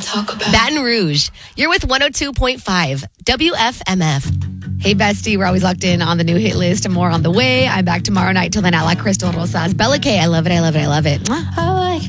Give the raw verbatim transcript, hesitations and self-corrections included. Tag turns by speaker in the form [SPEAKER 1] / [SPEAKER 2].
[SPEAKER 1] talk about.
[SPEAKER 2] Baton Rouge. You're with one oh two point five W F M F. Hey, bestie. We're always locked in on the new hit list and more on the way. I'm back tomorrow night. Till then, I like Crystal Rosas. Bella K. I love it. I love it. I love it. Mwah.